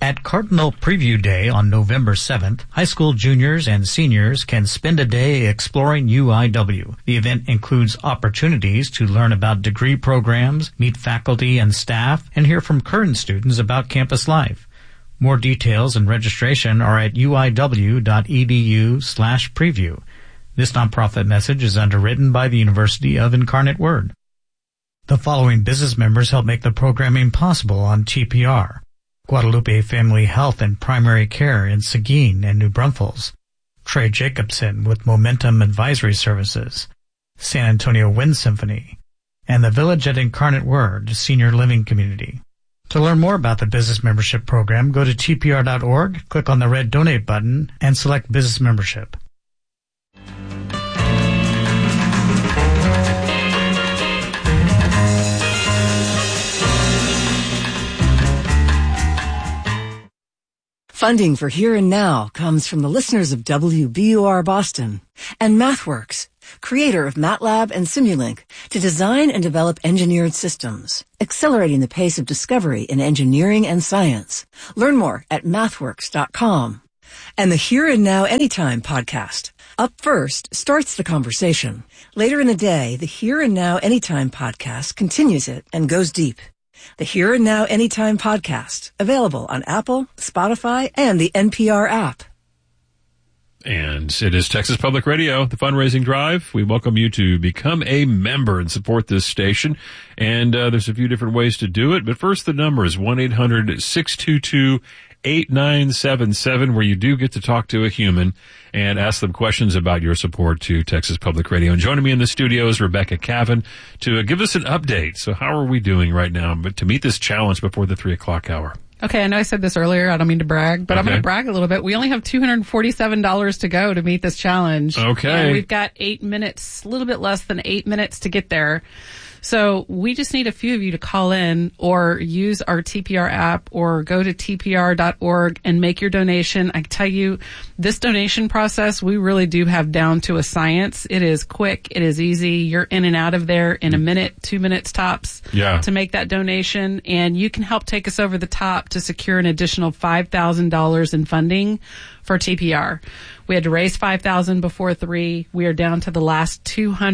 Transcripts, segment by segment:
At Cardinal Preview Day on November 7th, high school juniors and seniors can spend a day exploring UIW. The event includes opportunities to learn about degree programs, meet faculty and staff, and hear from current students about campus life. More details and registration are at uiw.edu/preview. This nonprofit message is underwritten by the University of Incarnate Word. The following business members help make the programming possible on TPR. Guadalupe Family Health and Primary Care in Seguin and New Braunfels. Trey Jacobson with Momentum Advisory Services. San Antonio Wind Symphony. And the Village at Incarnate Word Senior Living Community. To learn more about the business membership program, go to tpr.org, click on the red donate button, and select business membership. Funding for Here and Now comes from the listeners of WBUR Boston and MathWorks, creator of MATLAB and Simulink, to design and develop engineered systems, accelerating the pace of discovery in engineering and science. Learn more at mathworks.com. And the Here and Now Anytime podcast. Up First starts the conversation. Later in the day, the Here and Now Anytime podcast continues it and goes deep. The Here and Now Anytime podcast, available on Apple, Spotify, and the NPR app. And it is Texas Public Radio, the fundraising drive. We welcome you to become a member and support this station. And there's a few different ways to do it. But first, the number is 1-800-622-8977, where you do get to talk to a human and ask them questions about your support to Texas Public Radio. And joining me in the studio is Rebecca Cavan to give us an update. So how are we doing right now to meet this challenge before the 3 o'clock hour? Okay, I know I said this earlier. I don't mean to brag, but I'm going to brag a little bit. We only have $247 to go to meet this challenge. Okay. And we've got 8 minutes, a little bit less than 8 minutes to get there. So we just need a few of you to call in or use our TPR app or go to tpr.org and make your donation. I can tell you, this donation process, we really do have down to a science. It is quick. It is easy. You're in and out of there in a minute, 2 minutes tops to make that donation. And you can help take us over the top to secure an additional $5,000 in funding for TPR. We had to raise $5,000 before 3. We are down to the last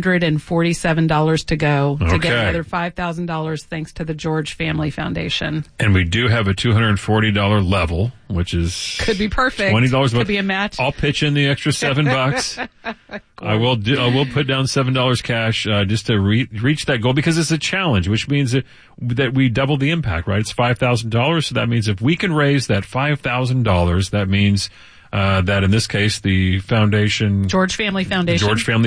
$247 to go to get another $5,000 thanks to the George Family Foundation. And we do have a $240 level, which is could be perfect. $20 could be a match. I'll pitch in the extra $7. Cool. I will put down $7 cash just to reach that goal, because it's a challenge, which means that we double the impact, right? It's $5,000, so that means if we can raise that $5,000, that means that in this case, the foundation, George Family Foundation,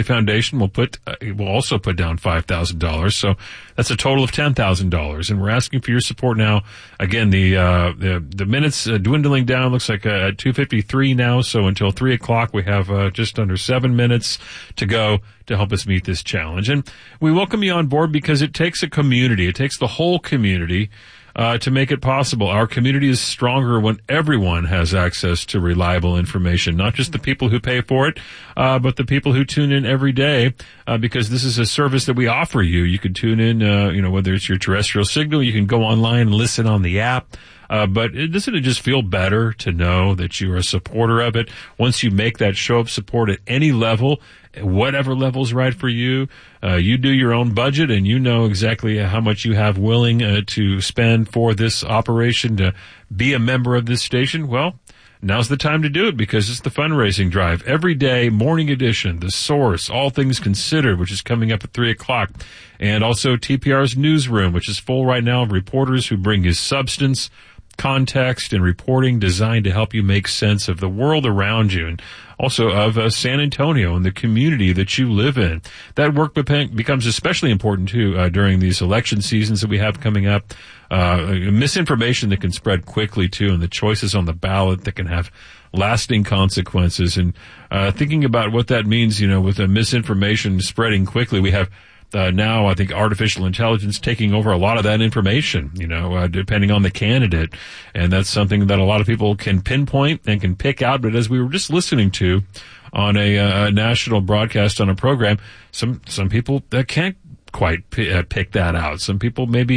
will also put down $5,000. So that's a total of $10,000. And we're asking for your support now. Again, the minutes dwindling down. Looks like at 2:53 now. So until 3 o'clock, we have just under 7 minutes to go to help us meet this challenge. And we welcome you on board because it takes a community. It takes the whole community to make it possible. Our community is stronger when everyone has access to reliable information, not just the people who pay for it, but the people who tune in every day, because this is a service that we offer you. You can tune in, whether it's your terrestrial signal, you can go online and listen on the app. But doesn't it just feel better to know that you are a supporter of it? Once you make that show of support at any level, whatever level's right for you, you do your own budget and you know exactly how much you have willing to spend for this operation to be a member of this station. Well, now's the time to do it because it's the fundraising drive. Every day, morning edition, The Source, All Things Considered, which is coming up at 3 o'clock. And also TPR's Newsroom, which is full right now of reporters who bring you substance, context, and reporting designed to help you make sense of the world around you and also of San Antonio and the community that you live in. That work becomes especially important, too, during these election seasons that we have coming up. Misinformation that can spread quickly, too, and the choices on the ballot that can have lasting consequences. And thinking about what that means, with the misinformation spreading quickly, we have now, I think, artificial intelligence taking over a lot of that information, depending on the candidate. And that's something that a lot of people can pinpoint and can pick out. But as we were just listening to on a national broadcast on a program, some people can't quite pick that out. Some people maybe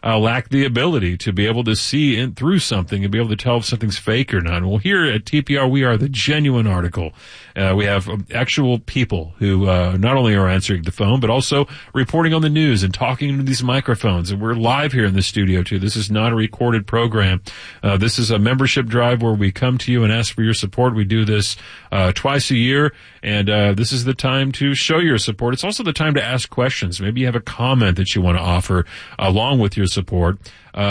lack the ability to be able to see in through something and be able to tell if something's fake or not. Well, here at TPR, we are the genuine article. We have actual people who not only are answering the phone, but also reporting on the news and talking into these microphones. And we're live here in the studio, too. This is not a recorded program. This is a membership drive where we come to you and ask for your support. We do this twice a year, and this is the time to show your support. It's also the time to ask questions. Maybe you have a comment that you want to offer along with your support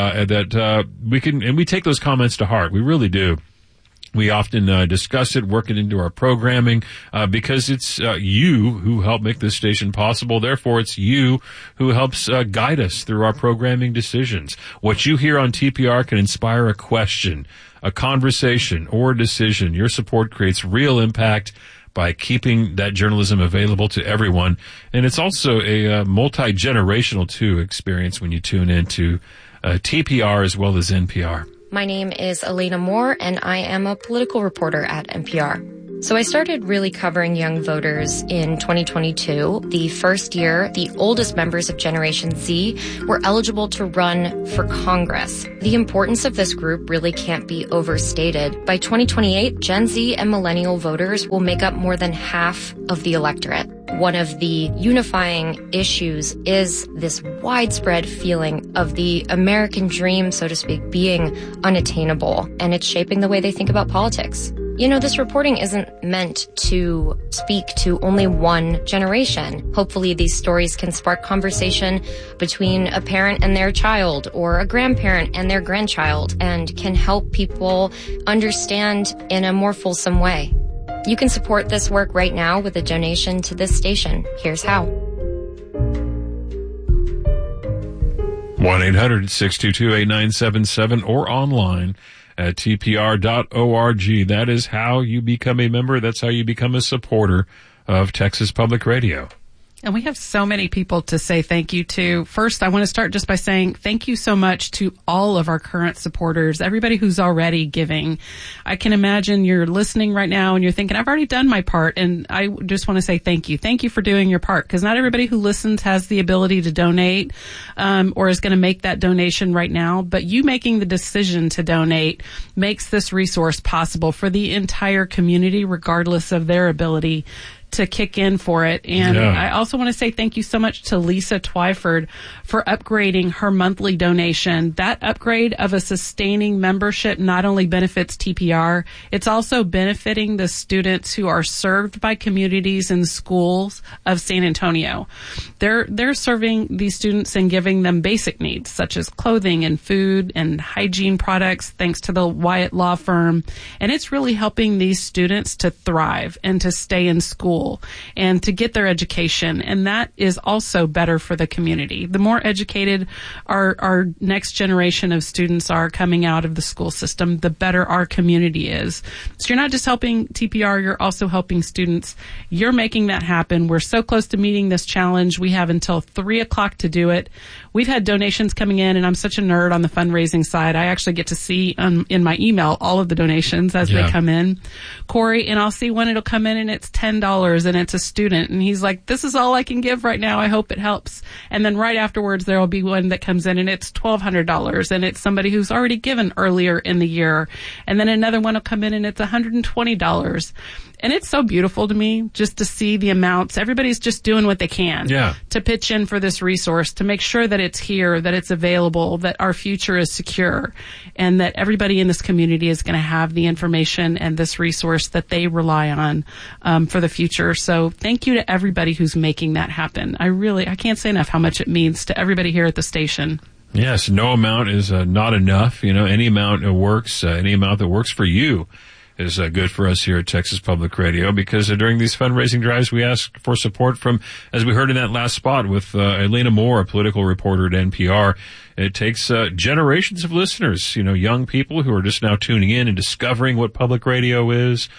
we take those comments to heart. We really do. We often discuss it, work it into our programming, because it's you who help make this station possible. Therefore, it's you who helps guide us through our programming decisions. What you hear on TPR can inspire a question, a conversation, or a decision. Your support creates real impact by keeping that journalism available to everyone. And it's also a multi-generational, too, experience when you tune into TPR as well as NPR. My name is Elena Moore, and I am a political reporter at NPR. So I started really covering young voters in 2022. The first year, the oldest members of Generation Z were eligible to run for Congress. The importance of this group really can't be overstated. By 2028, Gen Z and millennial voters will make up more than half of the electorate. One of the unifying issues is this widespread feeling of the American dream, so to speak, being unattainable, and it's shaping the way they think about politics. You know, this reporting isn't meant to speak to only one generation. Hopefully these stories can spark conversation between a parent and their child or a grandparent and their grandchild and can help people understand in a more fulsome way. You can support this work right now with a donation to this station. Here's how. 1-800-622-8977 or online at tpr.org. That is how you become a member. That's how you become a supporter of Texas Public Radio. And we have so many people to say thank you to. First, I want to start just by saying thank you so much to all of our current supporters, everybody who's already giving. I can imagine you're listening right now and you're thinking, I've already done my part. And I just want to say thank you. Thank you for doing your part, because not everybody who listens has the ability to donate or is going to make that donation right now. But you making the decision to donate makes this resource possible for the entire community, regardless of their ability to kick in for it. And I also want to say thank you so much to Lisa Twyford for upgrading her monthly donation. That upgrade of a sustaining membership not only benefits TPR, it's also benefiting the students who are served by communities and schools of San Antonio. They're serving these students and giving them basic needs such as clothing and food and hygiene products thanks to the Wyatt Law Firm. And it's really helping these students to thrive and to stay in school and to get their education. And that is also better for the community. The more educated our next generation of students are coming out of the school system, the better our community is. So you're not just helping TPR, you're also helping students. You're making that happen. We're so close to meeting this challenge. We have until 3:00 to do it. We've had donations coming in, and I'm such a nerd on the fundraising side. I actually get to see in my email all of the donations as they come in. Corey, and I'll see when it'll come in, and it's $10, and it's a student. And he's like, this is all I can give right now. I hope it helps. And then right afterwards, there will be one that comes in, and it's $1,200, and it's somebody who's already given earlier in the year. And then another one will come in, and it's $120. And it's so beautiful to me just to see the amounts. Everybody's just doing what they can to pitch in for this resource, to make sure that it's here, that it's available, that our future is secure, and that everybody in this community is going to have the information and this resource that they rely on for the future. So thank you to everybody who's making that happen. I can't say enough how much it means to everybody here at the station. Yes, no amount is not enough. You know, any amount works, any amount that works for you is good for us here at Texas Public Radio, because during these fundraising drives, we ask for support from, as we heard in that last spot with Elena Moore, a political reporter at NPR. It takes generations of listeners, you know, young people who are just now tuning in and discovering what public radio is.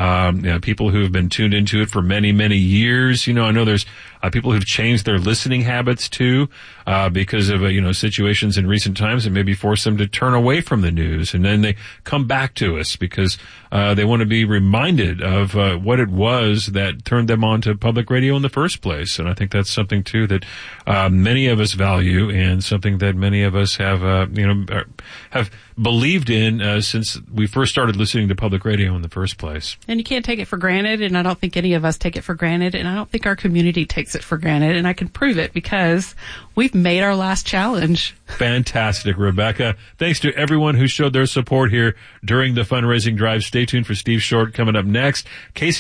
People who have been tuned into it for many, many years. You know, I know there's people who've changed their listening habits too. because of, situations in recent times and maybe force them to turn away from the news. And then they come back to us because, they want to be reminded of, what it was that turned them on to public radio in the first place. And I think that's something too that, many of us value and something that many of us have, have believed in, since we first started listening to public radio in the first place. And you can't take it for granted, and I don't think any of us take it for granted, and I don't think our community takes it for granted, and I can prove it because we've made our last challenge. Fantastic, Rebecca. Thanks to everyone who showed their support here during the fundraising drive. Stay tuned for Steve Short coming up next.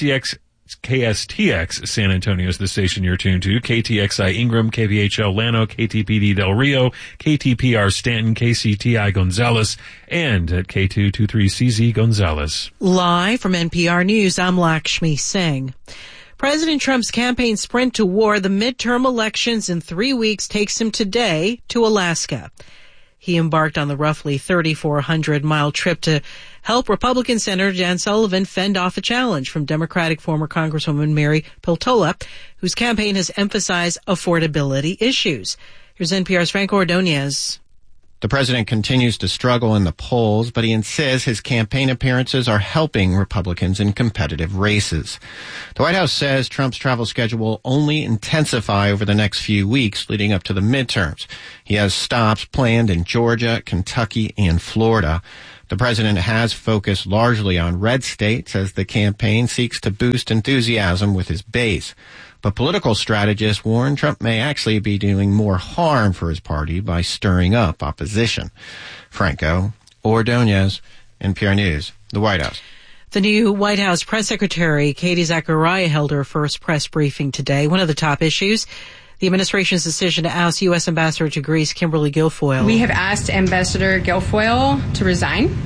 KSTX San Antonio is the station you're tuned to. KTXI Ingram, KVHL Llano, KTPD Del Rio, KTPR Stanton, KCTI Gonzales, and at K223CZ Gonzales. Live from NPR News, I'm Lakshmi Singh. President Trump's campaign sprint toward the midterm elections in 3 weeks takes him today to Alaska. He embarked on the roughly 3,400-mile trip to help Republican Senator Dan Sullivan fend off a challenge from Democratic former Congresswoman Mary Peltola, whose campaign has emphasized affordability issues. Here's NPR's Franco Ordonez. The president continues to struggle in the polls, but he insists his campaign appearances are helping Republicans in competitive races. The White House says Trump's travel schedule will only intensify over the next few weeks leading up to the midterms. He has stops planned in Georgia, Kentucky, and Florida. The president has focused largely on red states as the campaign seeks to boost enthusiasm with his base. But political strategists warn Trump may actually be doing more harm for his party by stirring up opposition. Franco Ordonez, NPR News, the White House. The new White House press secretary, Katie Zachariah, held her first press briefing today. One of the top issues, the administration's decision to oust U.S. Ambassador to Greece, Kimberly Guilfoyle. We have asked Ambassador Guilfoyle to resign.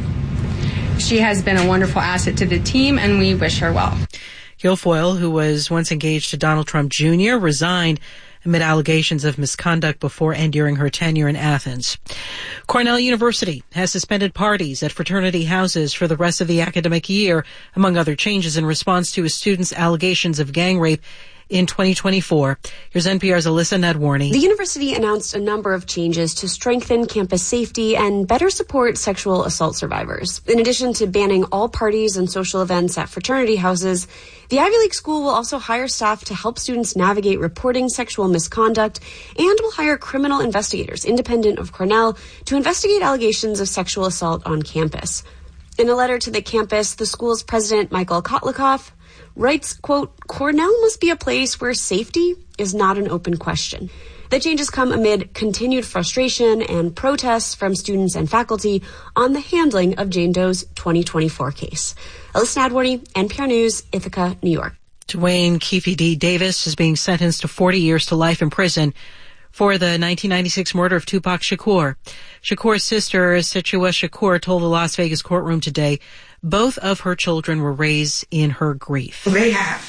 She has been a wonderful asset to the team, and we wish her well. Guilfoyle, who was once engaged to Donald Trump Jr., resigned amid allegations of misconduct before and during her tenure in Athens. Cornell University has suspended parties at fraternity houses for the rest of the academic year, among other changes in response to a student's allegations of gang rape in 2024. Here's NPR's Alyssa Nadwarny. The university announced a number of changes to strengthen campus safety and better support sexual assault survivors. In addition to banning all parties and social events at fraternity houses, the Ivy League school will also hire staff to help students navigate reporting sexual misconduct and will hire criminal investigators independent of Cornell to investigate allegations of sexual assault on campus. In a letter to the campus, the school's president, Michael Kotlikoff, writes, quote, Cornell must be a place where safety is not an open question. The changes come amid continued frustration and protests from students and faculty on the handling of Jane Doe's 2024 case. Alyssa Nadwarny, NPR News, Ithaca, New York. Dwayne Keefe D. Davis is being sentenced to 40 years to life in prison for the 1996 murder of Tupac Shakur. Shakur's sister, Situa Shakur, told the Las Vegas courtroom today both of her children were raised in her grief. They have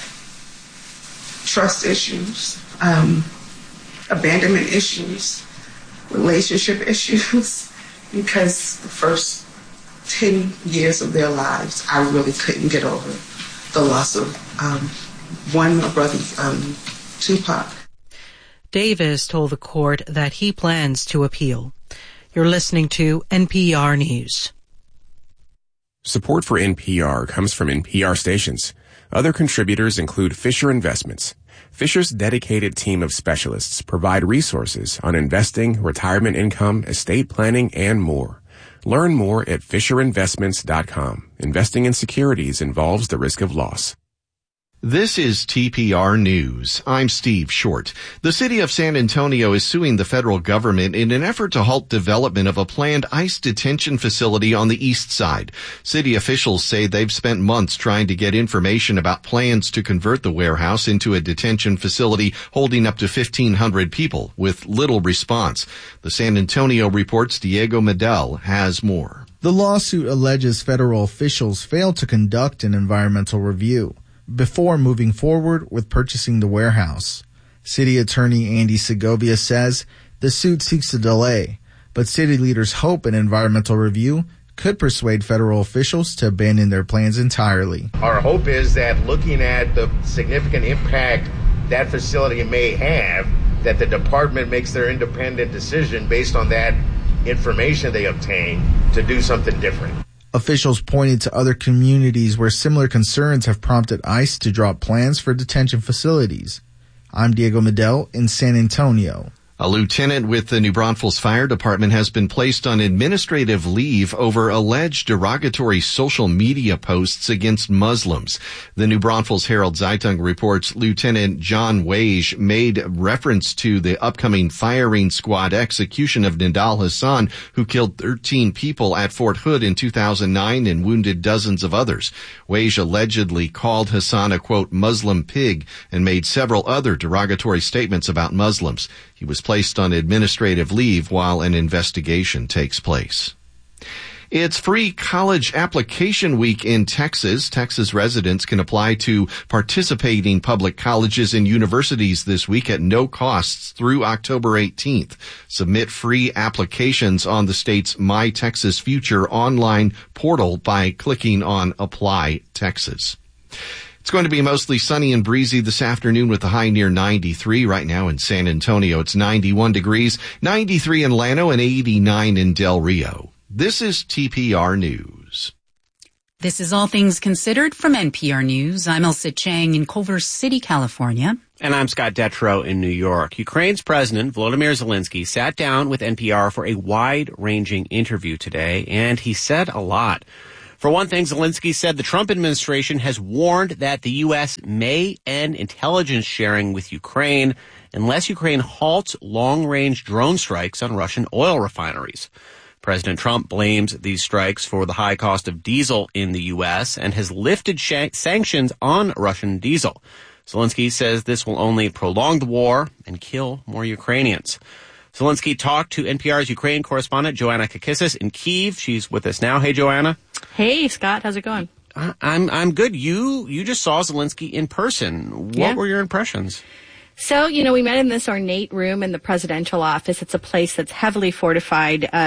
trust issues, abandonment issues, relationship issues, because the first 10 years of their lives, I really couldn't get over the loss of one of my brothers, Tupac. Davis told the court that he plans to appeal. You're listening to NPR News. Support for NPR comes from NPR stations. Other contributors include Fisher Investments. Fisher's dedicated team of specialists provide resources on investing, retirement income, estate planning, and more. Learn more at FisherInvestments.com. Investing in securities involves the risk of loss. This is TPR News. I'm Steve Short. The city of San Antonio is suing the federal government in an effort to halt development of a planned ICE detention facility on the east side. City officials say they've spent months trying to get information about plans to convert the warehouse into a detention facility holding up to 1,500 people with little response. The San Antonio Report's Diego Medel has more. The lawsuit alleges federal officials failed to conduct an environmental review before moving forward with purchasing the warehouse. City Attorney Andy Segovia says the suit seeks a delay, but city leaders hope an environmental review could persuade federal officials to abandon their plans entirely. Our hope is that looking at the significant impact that facility may have that the department makes their independent decision based on that information they obtain to do something different. Officials pointed to other communities where similar concerns have prompted ICE to drop plans for detention facilities. I'm Diego Medel in San Antonio. A lieutenant with the New Braunfels Fire Department has been placed on administrative leave over alleged derogatory social media posts against Muslims. The New Braunfels Herald-Zeitung reports Lieutenant John Wage made reference to the upcoming firing squad execution of Nidal Hassan, who killed 13 people at Fort Hood in 2009 and wounded dozens of others. Wage allegedly called Hassan a, quote, Muslim pig and made several other derogatory statements about Muslims. He was placed on administrative leave while an investigation takes place. It's free college application week in Texas. Texas residents can apply to participating public colleges and universities this week at no costs through October 18th. Submit free applications on the state's My Texas Future online portal by clicking on Apply Texas. It's going to be mostly sunny and breezy this afternoon with a high near 93. Right now in San Antonio, it's 91 degrees, 93 in Llano, and 89 in Del Rio. This is TPR News. This is All Things Considered from NPR News. I'm Elsa Chang in Culver City, California. And I'm Scott Detrow in New York. Ukraine's President Volodymyr Zelensky sat down with NPR for a wide-ranging interview today, and he said a lot. For one thing, Zelensky said the Trump administration has warned that the U.S. may end intelligence sharing with Ukraine unless Ukraine halts long-range drone strikes on Russian oil refineries. President Trump blames these strikes for the high cost of diesel in the U.S. and has lifted sanctions on Russian diesel. Zelensky says this will only prolong the war and kill more Ukrainians. Zelensky talked to NPR's Ukraine correspondent Joanna Kakissis in Kyiv. She's with us now. Hey, Joanna. Hey, Scott. How's it going? I'm good. You just saw Zelensky in person. What were your impressions? So, we met in this ornate room in the presidential office. It's a place that's heavily fortified.